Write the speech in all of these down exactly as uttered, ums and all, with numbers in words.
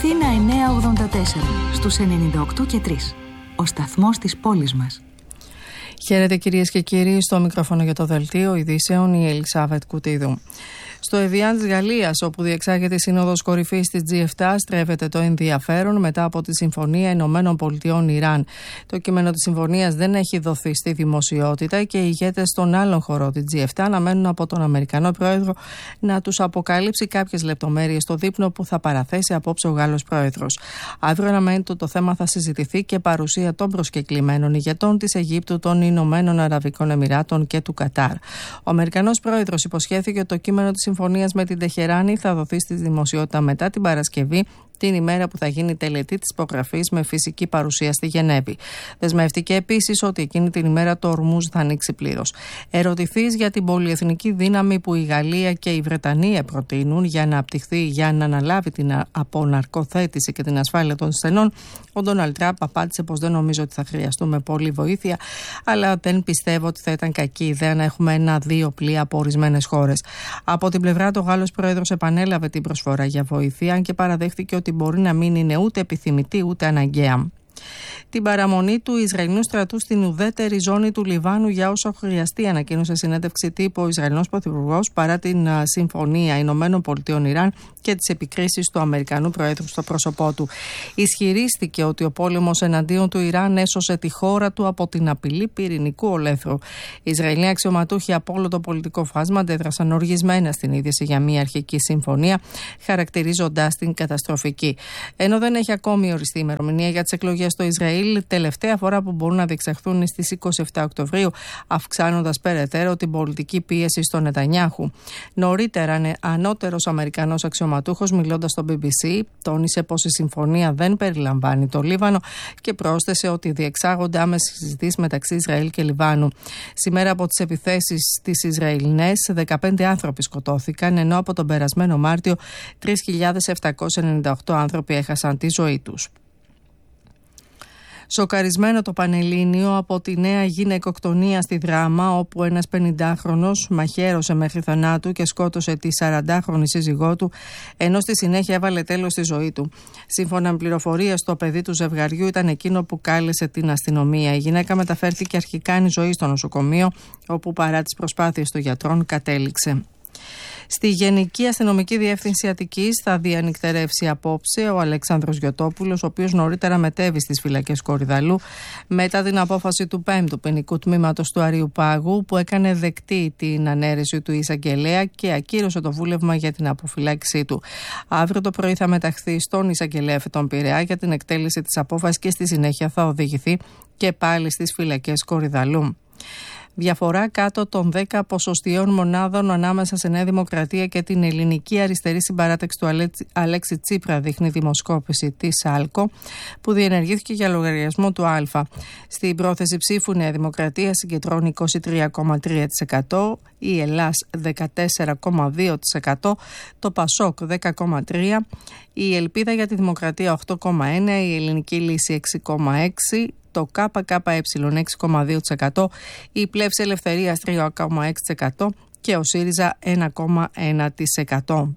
Αθήνα εννιακόσια ογδόντα τέσσερα, στους ενενήντα οκτώ και τρία. Ο σταθμός της πόλης μας. Χαίρετε κυρίες και κύριοι, στο μικρόφωνο για το Δελτίο Ειδήσεων η Ελισάβετ Κουτίδου. Στο Εβιάν της Γαλλίας, όπου διεξάγεται η Σύνοδος Κορυφής της τζι επτά, στρέφεται το ενδιαφέρον μετά από τη Συμφωνία Ηνωμένων Πολιτειών Ιράν. Το κείμενο της συμφωνίας δεν έχει δοθεί στη δημοσιότητα και οι ηγέτες των άλλων χωρών της τζι επτά αναμένουν από τον Αμερικανό Πρόεδρο να τους αποκαλύψει κάποιες λεπτομέρειες στο δείπνο που θα παραθέσει απόψε ο Γάλλος Πρόεδρος. Αύριο αναμένεται το θέμα θα συζητηθεί και παρουσία των προσκεκλημένων ηγετών της Αιγύπτου, των Ηνωμένων Αραβικών Εμιράτων και του Κατάρ. Ο Αμερικανός Πρόεδρος υποσχέθηκε ότι το κείμενο της συμφωνίας με την Τεχεράνη θα δοθεί στη δημοσιότητα μετά την Παρασκευή, την ημέρα που θα γίνει τελετή της υπογραφής με φυσική παρουσία στη Γενέβη. Δεσμευτήκε επίσης ότι εκείνη την ημέρα το Ορμούζ θα ανοίξει πλήρως. Ερωτηθείς για την πολυεθνική δύναμη που η Γαλλία και η Βρετανία προτείνουν για να απτυχθεί, για να αναλάβει την αποναρκοθέτηση και την ασφάλεια των στενών, ο Ντόναλντ Τραμπ απάντησε πως δεν νομίζω ότι θα χρειαστούμε πολύ βοήθεια, αλλά δεν πιστεύω ότι θα ήταν κακή ιδέα να έχουμε ένα-δύο πλοία από ορισμένες χώρες. Από την πλευρά του, ο Γάλλος Πρόεδρος επανέλαβε την προσφορά για βοήθεια, αν και παραδέχθηκε ότι μπορεί να μην είναι ούτε επιθυμητή ούτε αναγκαία. Την παραμονή του Ισραηλινού στρατού στην ουδέτερη ζώνη του Λιβάνου για όσο χρειαστεί, ανακοίνωσε συνέντευξη τύπου ο Ισραηλινός Πρωθυπουργός παρά την uh, συμφωνία Ηνωμένων Πολιτειών Ιράν και τις επικρίσεις του Αμερικανού Προέδρου στο πρόσωπό του. Ισχυρίστηκε ότι ο πόλεμος εναντίον του Ιράν έσωσε τη χώρα του από την απειλή πυρηνικού ολέθρου. Οι Ισραηλοί αξιωματούχοι από όλο το πολιτικό φάσμα αντέδρασαν οργισμένα στην είδηση για μια αρχική συμφωνία, χαρακτηρίζοντάς την καταστροφική. Ενώ δεν έχει ακόμη οριστεί η ημερομηνία για τις εκλογές στο Ισραήλ, τελευταία φορά που μπορούν να διεξαχθούν στις είκοσι επτά Οκτωβρίου, αυξάνοντας περαιτέρω την πολιτική πίεση στο Νετανιάχου. Νωρίτερα, ανώτερος Αμερικανός αξιωματούχος, μιλώντας στο μπι μπι σι, τόνισε πως η συμφωνία δεν περιλαμβάνει το Λίβανο και πρόσθεσε ότι διεξάγονται άμεσες συζητήσεις μεταξύ Ισραήλ και Λιβάνου. Σήμερα, από τις επιθέσεις στις Ισραηλινές, δεκαπέντε άνθρωποι σκοτώθηκαν, ενώ από τον περασμένο Μάρτιο τρεις χιλιάδες επτακόσιοι ενενήντα οκτώ άνθρωποι έχασαν τη ζωή τους. Σοκαρισμένο το Πανελλήνιο από τη νέα γυναικοκτονία στη Δράμα, όπου ένας πενηντάχρονος μαχαίρωσε μέχρι θανάτου και σκότωσε τη σαραντάχρονη σύζυγό του, ενώ στη συνέχεια έβαλε τέλος στη ζωή του. Σύμφωνα με πληροφορίες, το παιδί του ζευγαριού ήταν εκείνο που κάλεσε την αστυνομία. Η γυναίκα μεταφέρθηκε αρχικά εν ζωή στο νοσοκομείο, όπου παρά τις προσπάθειες των γιατρών κατέληξε. Στη Γενική Αστυνομική Διεύθυνση Αττικής θα διανυκτερεύσει απόψε ο Αλέξανδρος Γιωτόπουλος, ο οποίος νωρίτερα μετέβη στις φυλακές Κορυδαλού μετά την απόφαση του πέμπτου ποινικού τμήματος του Αριουπάγου, που έκανε δεκτή την ανέρεση του εισαγγελέα και ακύρωσε το βούλευμα για την αποφυλάκησή του. Αύριο το πρωί θα μεταχθεί στον εισαγγελέα Φετών Πειραιά για την εκτέλεση της απόφασης και στη συνέχεια θα οδηγηθεί και πάλι στις φυλακές Κορυδαλού. Διαφορά κάτω των δέκα ποσοστιαίων μονάδων ανάμεσα σε Νέα Δημοκρατία και την Ελληνική Αριστερή Συμπαράταξη του Αλέξη Τσίπρα, δείχνει δημοσκόπηση της ΑΛΚΟ, που διενεργήθηκε για λογαριασμό του Α. Στην πρόθεση ψήφου, Νέα Δημοκρατία συγκεντρώνει είκοσι τρία κόμμα τρία τοις εκατό, η Ελλάς δεκατέσσερα κόμμα δύο τοις εκατό, το Πασόκ δέκα κόμμα τρία τοις εκατό, η Ελπίδα για τη Δημοκρατία οκτώ κόμμα ένα τοις εκατό, η Ελληνική Λύση έξι κόμμα έξι τοις εκατό, το ΚΚΕ έξι κόμμα δύο τοις εκατό, η Πλεύση Ελευθερίας τρία κόμμα έξι τοις εκατό και ο ΣΥΡΙΖΑ ένα κόμμα ένα τοις εκατό.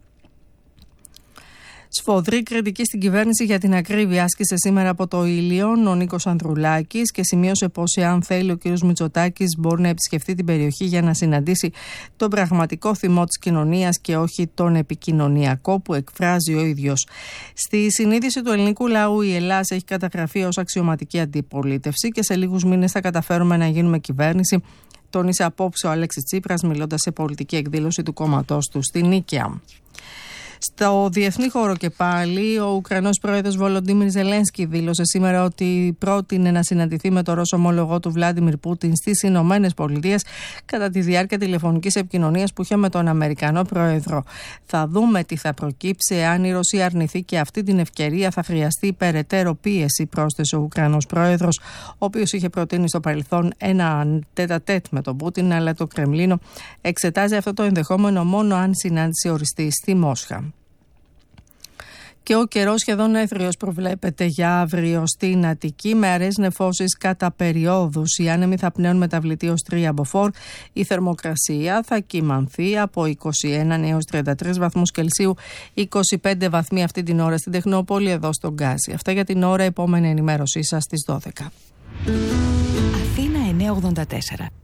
Σφοδρή κριτική στην κυβέρνηση για την ακρίβεια άσκησε σήμερα από το Ήλιον ο Νίκος Ανδρουλάκης και σημείωσε πως, εάν θέλει, ο κ. Μητσοτάκης μπορεί να επισκεφτεί την περιοχή για να συναντήσει τον πραγματικό θυμό της κοινωνίας και όχι τον επικοινωνιακό που εκφράζει ο ίδιος. Στη συνείδηση του ελληνικού λαού, η Ελλάδα έχει καταγραφεί ως αξιωματική αντιπολίτευση και σε λίγους μήνες θα καταφέρουμε να γίνουμε κυβέρνηση, τόνισε απόψε ο Αλέξης Τσίπρας, μιλώντας σε πολιτική εκδήλωση του κόμματός του στη Νίκαια. Στο διεθνή χώρο και πάλι, ο Ουκρανός πρόεδρος Βολοντίμιρ Ζελένσκι δήλωσε σήμερα ότι πρότεινε να συναντηθεί με τον Ρώσο ομόλογο του Βλάντιμιρ Πούτιν στις Ηνωμένες Πολιτείες κατά τη διάρκεια τηλεφωνικής επικοινωνίας που είχε με τον Αμερικανό πρόεδρο. Θα δούμε τι θα προκύψει. Εάν η Ρωσία αρνηθεί και αυτή την ευκαιρία, θα χρειαστεί περαιτέρω πίεση, πρόσθεσε ο Ουκρανός πρόεδρος, ο οποίος είχε προτείνει στο παρελθόν ένα τέτα-τέτ με τον Πούτιν, αλλά το Κρεμλίνο εξετάζει αυτό το ενδεχόμενο μόνο αν συνάντηση οριστεί στη Μόσχα. Και ο καιρός σχεδόν έθριος προβλέπεται για αύριο στην Αττική, με αραιές νεφώσεις κατά περιόδους. Οι άνεμοι θα πνέουν μεταβλητή ως τρία μποφόρ. Η θερμοκρασία θα κυμανθεί από είκοσι ένα έως τριάντα τρεις βαθμούς Κελσίου, είκοσι πέντε βαθμοί αυτή την ώρα στην Τεχνόπολη, εδώ στον Γκάζι. Αυτά για την ώρα, επόμενη ενημέρωσή σας στις δώδεκα. Αθήνα εννιακόσια ογδόντα τέσσερα.